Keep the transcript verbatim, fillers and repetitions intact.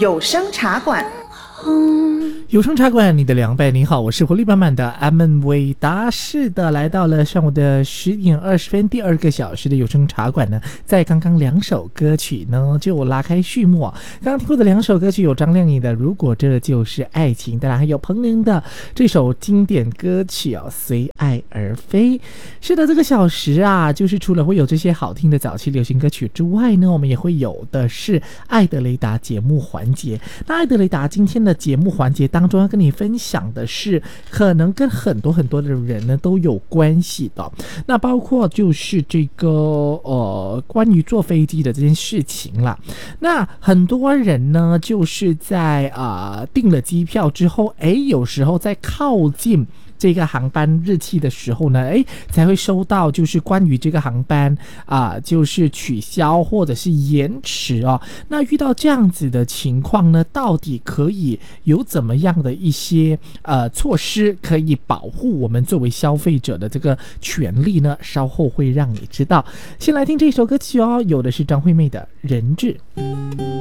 有声茶馆。 有声茶馆，你的凉拌。你好，我是活力满满的阿门维达。是的，来到了上午的十点二十分，第二个小时的有声茶馆呢，在刚刚两首歌曲呢就拉开序幕啊。刚刚听过的两首歌曲有张靓颖的《如果这就是爱情》，当然还有彭羚的这首经典歌曲哦，《随爱而飞》。是的，这个小时啊，就是除了会有这些好听的早期流行歌曲之外呢，我们也会有的是艾德雷达节目环节。那艾德雷达今天的节目环节当中要跟你分享的是可能跟很多很多的人呢都有关系的，那包括就是这个呃关于坐飞机的这件事情啦。那很多人呢就是在啊、呃、订了机票之后，诶有时候在靠近这个航班日期的时候呢，哎，才会收到就是关于这个航班啊、呃，就是取消或者是延迟哦。那遇到这样子的情况呢，到底可以有怎么样的一些呃措施可以保护我们作为消费者的这个权利呢？稍后会让你知道。先来听这首歌曲哦，有的是张惠妹的《人质》。